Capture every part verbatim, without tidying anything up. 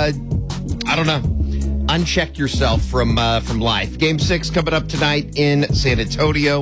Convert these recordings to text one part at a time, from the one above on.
uh, I don't know, uncheck yourself from uh, from life. Game six coming up tonight in San Antonio.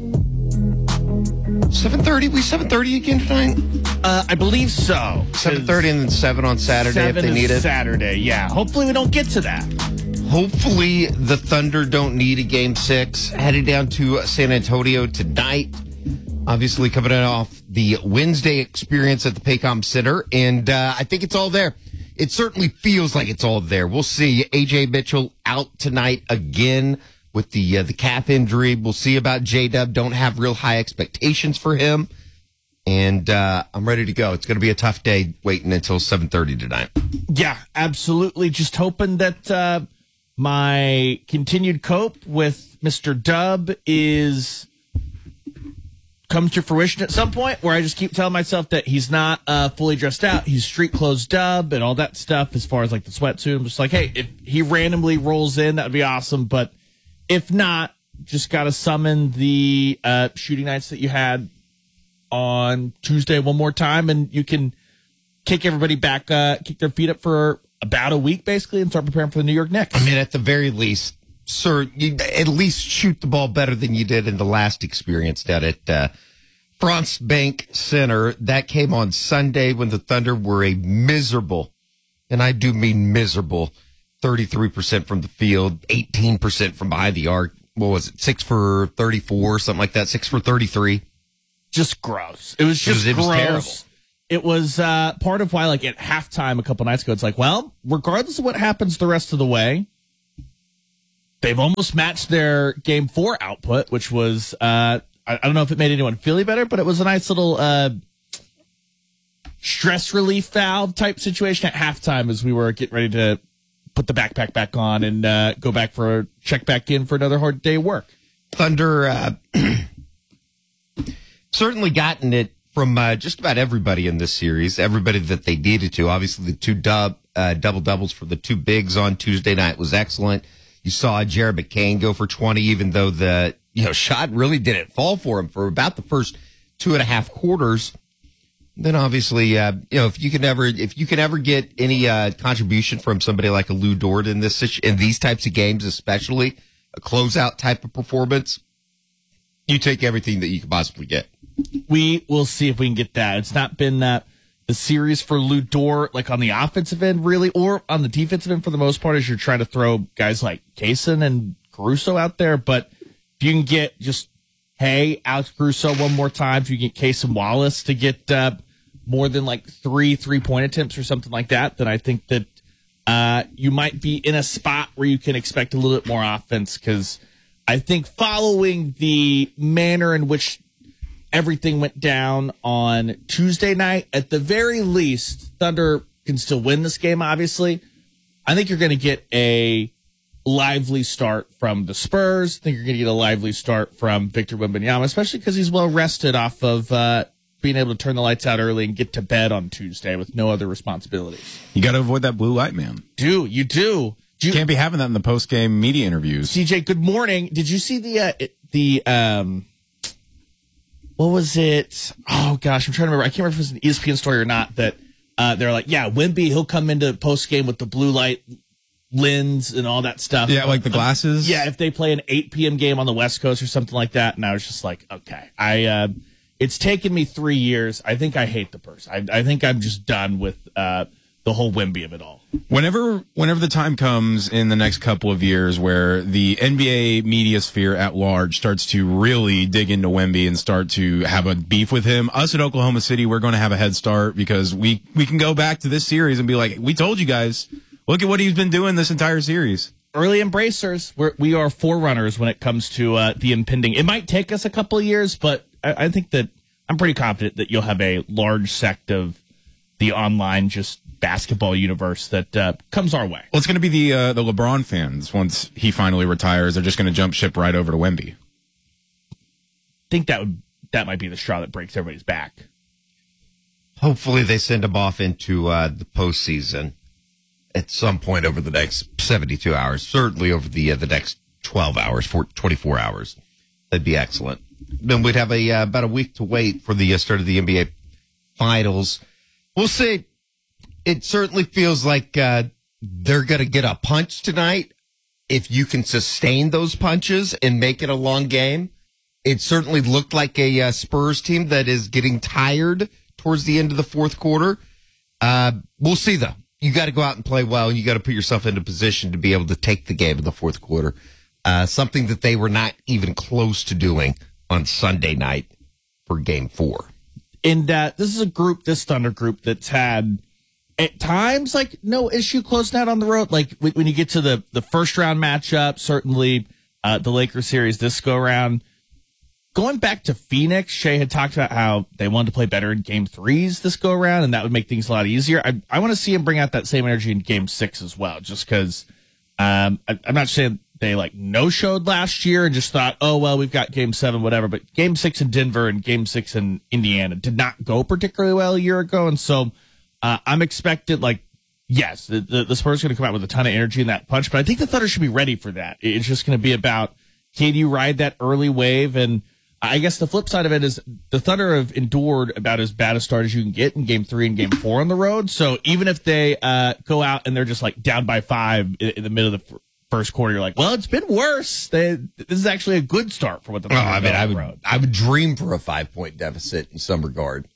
seven thirty? We seven thirty again tonight? Uh, I believe so. seven thirty and then seven on Saturday if they need it. Saturday, yeah. Hopefully we don't get to that. Hopefully the Thunder don't need a game six. Heading down to San Antonio tonight. Obviously coming off the Wednesday experience at the Paycom Center. And uh, I think it's all there. It certainly feels like it's all there. We'll see. A J Mitchell out tonight again with the uh, the calf injury. We'll see about J-Dub. Don't have real high expectations for him. And uh, I'm ready to go. It's going to be a tough day waiting until seven thirty tonight. Yeah, absolutely. Just hoping that uh, my continued cope with Mister Dub is comes to fruition at some point, where I just keep telling myself that he's not uh, fully dressed out. He's street clothes Dub and all that stuff as far as like the sweatsuit. I'm just like, hey, if he randomly rolls in, that would be awesome. But if not, just got to summon the uh, shooting nights that you had on Tuesday one more time, and you can kick everybody back, uh, kick their feet up for about a week, basically, and start preparing for the New York Knicks. I mean, at the very least, sir, you at least shoot the ball better than you did in the last experience down at uh, France Bank Center. That came on Sunday when the Thunder were a miserable, and I do mean miserable, thirty-three percent from the field, eighteen percent from behind the arc. What was it, six for thirty-four, something like that, six for thirty-three? Just gross. It was just it was, it was gross. terrible. It was uh, part of why, like, at halftime a couple nights ago, it's like, well, regardless of what happens the rest of the way, they've almost matched their game four output, which was, uh, I, I don't know if it made anyone feel any better, but it was a nice little uh, stress relief valve type situation at halftime as we were getting ready to put the backpack back on and uh, go back for a check back in for another hard day of work. Thunder uh, certainly gotten it from uh, just about everybody in this series, everybody that they needed to. Obviously, the two dub uh, double doubles for the two bigs on Tuesday night was excellent. You saw Jared McCain go for twenty, even though the you know shot really didn't fall for him for about the first two and a half quarters. Then obviously, uh, you know, if you can ever if you can ever get any uh, contribution from somebody like a Lou Dort in this in these types of games, especially a closeout type of performance, you take everything that you can possibly get. We will see if we can get that. It's not been that the series for Lou Dort, like on the offensive end, really, or on the defensive end for the most part, as you're trying to throw guys like Kaysen and Caruso out there. But if you can get just, hey, Alex Caruso one more time, if you get Kaysen Wallace to get uh, more than like three three-point attempts or something like that, then I think that uh, you might be in a spot where you can expect a little bit more offense, because I think following the manner in which everything went down on Tuesday night, at the very least, Thunder can still win this game, obviously. I think you're going to get a lively start from the Spurs. I think you're going to get a lively start from Victor Wembanyama, especially because he's well rested off of uh, being able to turn the lights out early and get to bed on Tuesday with no other responsibilities. You got to avoid that blue light, man. Do, you do. do you, Can't be having that in the post-game media interviews. C J, good morning. Did you see the, uh, the, um, what was it? Oh, gosh, I'm trying to remember. I can't remember if it was an E S P N story or not, that uh, they're like, yeah, Wemby, he'll come into post-game with the blue light lens and all that stuff. Yeah, like the glasses? Um, yeah, if they play an eight p.m. game on the West Coast or something like that. And I was just like, okay. I uh, it's taken me three years. I think I hate the person. I, I think I'm just done with uh, the whole Wemby of it all. Whenever whenever the time comes in the next couple of years where the N B A media sphere at large starts to really dig into Wemby and start to have a beef with him, us at Oklahoma City, we're going to have a head start, because we, we can go back to this series and be like, we told you guys, look at what he's been doing this entire series. Early embracers. We're, we are forerunners when it comes to uh, the impending. It might take us a couple of years, but I, I think that I'm pretty confident that you'll have a large sect of the online just basketball universe that uh, comes our way. Well, it's going to be the uh, the LeBron fans once he finally retires. They're just going to jump ship right over to Wemby. I think that would that might be the straw that breaks everybody's back. Hopefully they send him off into uh, the postseason at some point over the next seventy-two hours, certainly over the uh, the next twelve hours, for twenty-four hours. That'd be excellent. Then we'd have a uh, about a week to wait for the uh, start of the N B A Finals. We'll see. It certainly feels like uh, they're going to get a punch tonight. If you can sustain those punches and make it a long game, it certainly looked like a uh, Spurs team that is getting tired towards the end of the fourth quarter. Uh, we'll see, though. You got to go out and play well, and you got to put yourself into position to be able to take the game in the fourth quarter. Uh, something that they were not even close to doing on Sunday night for game four. And uh, this is a group, this Thunder group, that's had at times like no issue closing out on the road. Like when you get to the, the first round matchup, certainly uh, the Lakers series this go around. Going back to Phoenix, Shea had talked about how they wanted to play better in game threes this go around, and that would make things a lot easier. I, I want to see him bring out that same energy in game six as well, just because um, I'm not saying they like no showed last year and just thought, oh, well, we've got game seven, whatever. But game six in Denver and game six in Indiana did not go particularly well a year ago. And so uh, I'm expected, like, yes, the, the, the Spurs are going to come out with a ton of energy in that punch, but I think the Thunder should be ready for that. It's just going to be about, can you ride that early wave? And I guess the flip side of it is the Thunder have endured about as bad a start as you can get in game three and game four on the road. So even if they uh, go out and they're just like down by five in, in the middle of the f- first quarter, you're like, well, it's been worse. They, this is actually a good start for what the Thunder oh, I mean, I would, road. I would dream for a five-point deficit in some regard.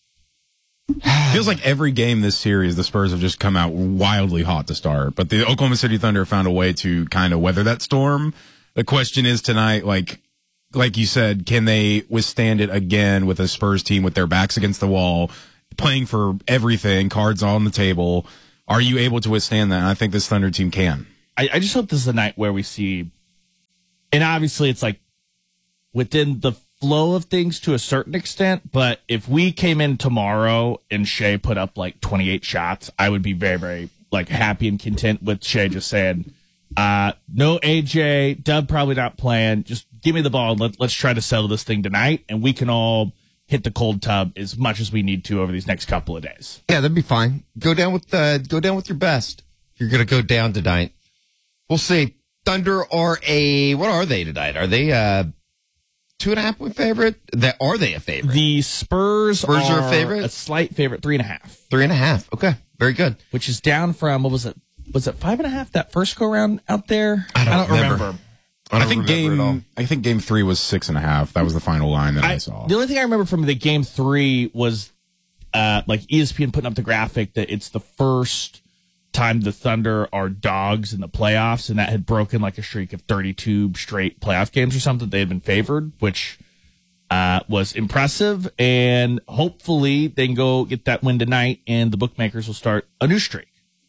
Feels like every game this series, the Spurs have just come out wildly hot to start. But the Oklahoma City Thunder found a way to kind of weather that storm. The question is tonight, like, like you said, can they withstand it again with a Spurs team with their backs against the wall, playing for everything, cards on the table? Are you able to withstand that? And I think this Thunder team can. I, I just hope this is a night where we see, and obviously it's like within the flow of things to a certain extent, but if we came in tomorrow and Shea put up like twenty-eight shots, I would be very, very like happy and content with Shea just saying, uh, no A J, Dub probably not playing, just give me the ball. And let, let's try to settle this thing tonight, and we can all hit the cold tub as much as we need to over these next couple of days. Yeah, that'd be fine. Go down with uh, go down with your best. You're gonna go down tonight. We'll see. Thunder are a what are they tonight? Are they uh two and a half point favorite? That are they a favorite? The Spurs, Spurs are, are a favorite. A slight favorite, three and a half. Three and a half. Okay, very good. Which is down from what was it? Was it five and a half that first go round out there? I don't, I don't remember. remember. I, I think game. I think game three was six and a half. That was the final line that I, I saw. The only thing I remember from the game three was, uh, like E S P N putting up the graphic that it's the first time the Thunder are dogs in the playoffs, and that had broken like a streak of thirty-two straight playoff games or something. They had been favored, which uh, was impressive, and hopefully they can go get that win tonight, and the bookmakers will start a new streak.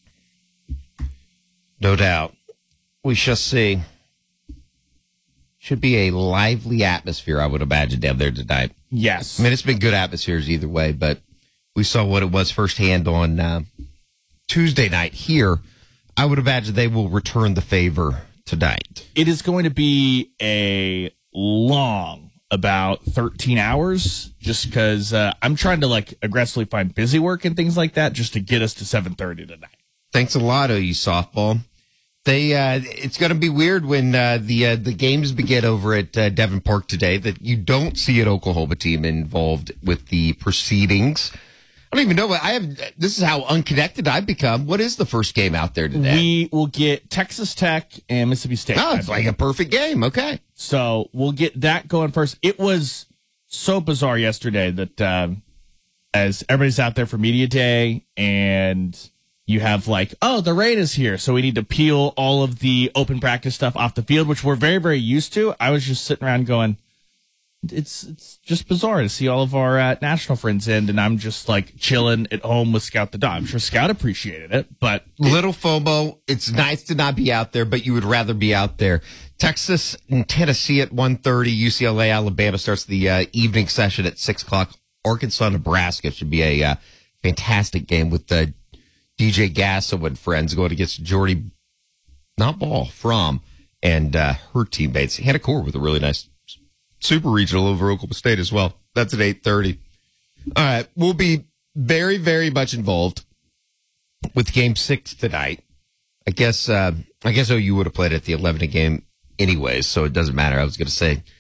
No doubt. We shall see. Should be a lively atmosphere, I would imagine, down there tonight. Yes. I mean, it's been good atmospheres either way, but we saw what it was firsthand on uh, Tuesday night here. I would imagine they will return the favor tonight. It is going to be a long, about thirteen hours, just because uh, I'm trying to like aggressively find busy work and things like that just to get us to seven thirty tonight. Thanks a lot, O U softball. They uh, it's going to be weird when uh, the uh, the games begin over at uh, Devon Park today that you don't see an Oklahoma team involved with the proceedings. I don't even know what I have. This is how unconnected I've become. What is the first game out there today? We will get Texas Tech and Mississippi State. Oh, it's like a perfect game. Okay. So we'll get that going first. It was so bizarre yesterday that um, as everybody's out there for media day and you have like, oh, the rain is here, so we need to peel all of the open practice stuff off the field, which we're very, very used to. I was just sitting around going, it's it's just bizarre to see all of our uh, national friends in, and I'm just like chilling at home with Scout the dog. I'm sure Scout appreciated it, but little FOMO. It's nice to not be out there, but you would rather be out there. Texas and Tennessee at one thirty. U C L A, Alabama starts the uh, evening session at six o'clock. Arkansas, Nebraska should be a uh, fantastic game with the D J Gasso and friends going against Jordy, not Ball, Fromm, and uh, her teammates. Hannah Core with a really nice super regional over Oklahoma State as well. That's at eight thirty. All right, we'll be very, very much involved with Game Six tonight. I guess uh, I guess O U would have played at the eleven game anyways, so it doesn't matter. I was going to say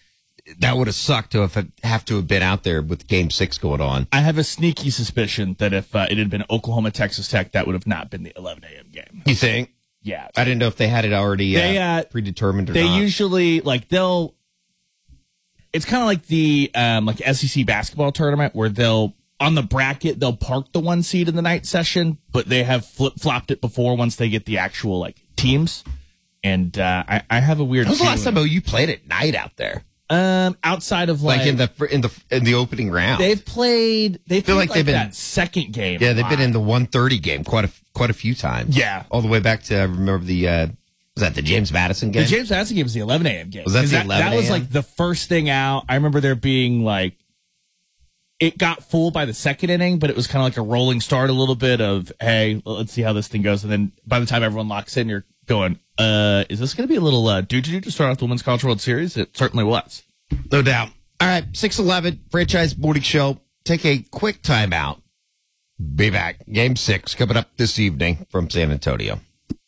that would have sucked to have, have to have been out there with Game Six going on. I have a sneaky suspicion that if uh, it had been Oklahoma, Texas Tech, that would have not been the eleven a.m. game. You think? Yeah. I didn't know if they had it already they, uh, uh, predetermined or they not. They usually, like, they'll, it's kind of like the, um, like, S E C basketball tournament where they'll, on the bracket, they'll park the one seed in the night session, but they have flip-flopped it before once they get the actual, like, teams. And uh, I, I have a weird When was the last feeling. time you played at night out there? Um, outside of like, Like in the in the in the opening round, they've played. They feel like like, they've been- that second game. yeah, a they've lot. been in the one thirty game quite a quite a few times. Yeah. all the way back to I remember the uh, was that the James Madison game? The James Madison game was the eleven a.m. game. Was that 'Cause the that, eleven that was a m? like the first thing out. I remember there being like, it got full by the second inning, but it was kind of like a rolling start, a little bit of, hey, let's see how this thing goes. And then by the time everyone locks in, you're going, uh, is this going to be a little uh, doo-doo to start off the Women's College World Series? It certainly was. No doubt. All right, six eleven franchise morning show. Take a quick timeout. Be back. Game six coming up this evening from San Antonio.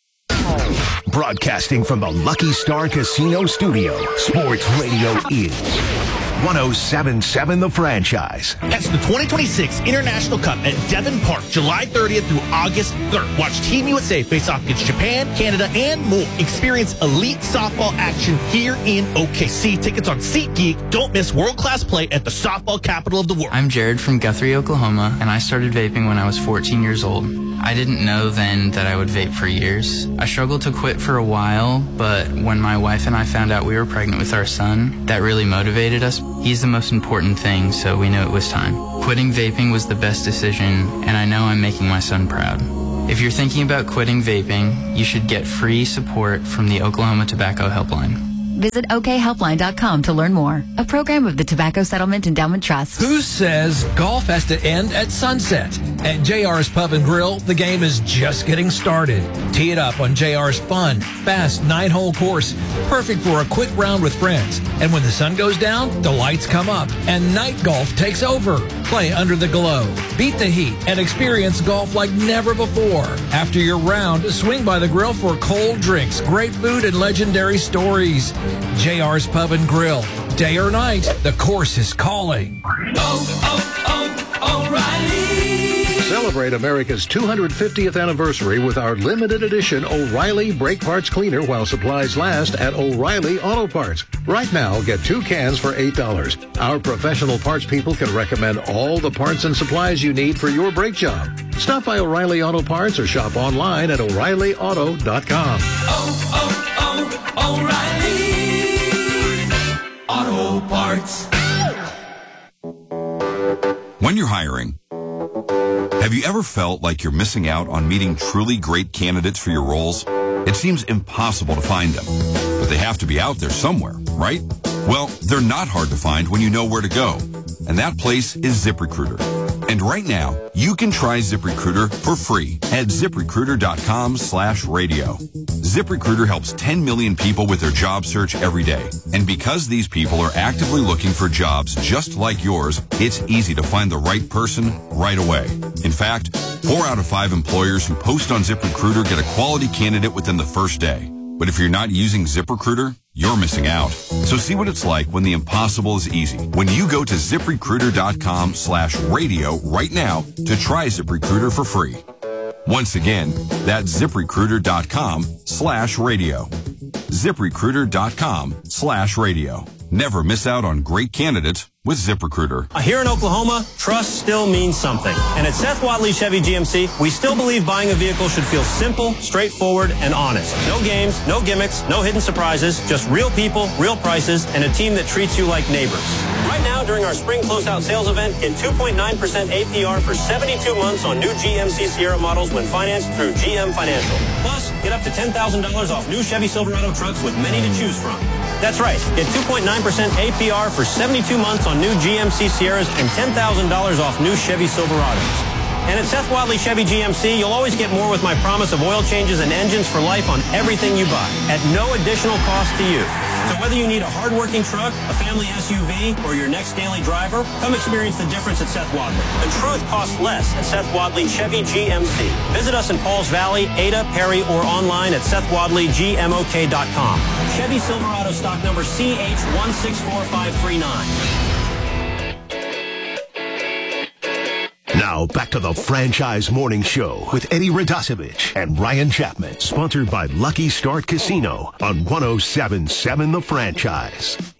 Broadcasting from the Lucky Star Casino Studio, Sports Radio is one oh seven point seven The Franchise. That's the twenty twenty-six International Cup at Devon Park, July thirtieth through August third. Watch Team U S A face off against Japan, Canada, and more. Experience elite softball action here in O K C. Tickets on SeatGeek. Don't miss world-class play at the softball capital of the world. I'm Jared from Guthrie, Oklahoma, and I started vaping when I was fourteen years old. I didn't know then that I would vape for years. I struggled to quit for a while, but when my wife and I found out we were pregnant with our son, that really motivated us. He's the most important thing, so we knew it was time. Quitting vaping was the best decision, and I know I'm making my son proud. If you're thinking about quitting vaping, you should get free support from the Oklahoma Tobacco Helpline. Visit O K helpline dot com to learn more. A program of the Tobacco Settlement Endowment Trust. Who says golf has to end at sunset? At J R's Pub and Grill, the game is just getting started. Tee it up on J R's fun, fast nine-hole course, perfect for a quick round with friends. And when the sun goes down, the lights come up, and night golf takes over. Play under the glow, beat the heat, and experience golf like never before. After your round, swing by the grill for cold drinks, great food, and legendary stories. J R's Pub and Grill. Day or night, the course is calling. Oh, oh, oh, O'Reilly. Celebrate America's two hundred fiftieth anniversary with our limited edition O'Reilly Brake Parts Cleaner while supplies last at O'Reilly Auto Parts. Right now, get two cans for eight dollars. Our professional parts people can recommend all the parts and supplies you need for your brake job. Stop by O'Reilly Auto Parts or shop online at O'Reilly Auto dot com. Oh, oh, oh, O'Reilly Auto Parts. When you're hiring, have you ever felt like you're missing out on meeting truly great candidates for your roles? It seems impossible to find them, but they have to be out there somewhere, right? Well, they're not hard to find when you know where to go, and that place is ZipRecruiter. And right now, you can try ZipRecruiter for free at ZipRecruiter.com slash radio. ZipRecruiter helps ten million people with their job search every day. And because these people are actively looking for jobs just like yours, it's easy to find the right person right away. In fact, four out of five employers who post on ZipRecruiter get a quality candidate within the first day. But if you're not using ZipRecruiter, you're missing out. So see what it's like when the impossible is easy. When you go to ZipRecruiter.com slash radio right now to try ZipRecruiter for free. Once again, that's ZipRecruiter.com slash radio. ZipRecruiter.com slash radio. Never miss out on great candidates with ZipRecruiter. Here in Oklahoma, trust still means something. And at Seth Watley Chevy G M C, we still believe buying a vehicle should feel simple, straightforward, and honest. No games, no gimmicks, no hidden surprises, just real people, real prices, and a team that treats you like neighbors. Right now, during our spring closeout sales event, get two point nine percent A P R for seventy-two months on new G M C Sierra models when financed through G M Financial. Plus, get up to ten thousand dollars off new Chevy Silverado trucks with many to choose from. That's right. Get two point nine percent A P R for seventy-two months on new G M C Sierras and ten thousand dollars off new Chevy Silverados. And at Seth Watley Chevy G M C, you'll always get more with my promise of oil changes and engines for life on everything you buy at no additional cost to you. So whether you need a hard-working truck, a family S U V, or your next daily driver, come experience the difference at Seth Wadley. The truth costs less at Seth Wadley Chevy G M C. Visit us in Pauls Valley, Ada, Perry, or online at seth wadley g m o k dot com. Chevy Silverado stock number C H one six four five three nine. Now back to the Franchise Morning Show with Eddie Radosevich and Ryan Chapman. Sponsored by Lucky Start Casino on one oh seven point seven The Franchise.